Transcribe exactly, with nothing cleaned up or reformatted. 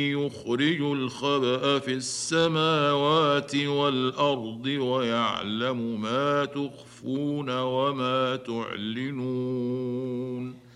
يخرج الخبأ في السماوات والأرض ويعلم ما تخفون وما تعلنون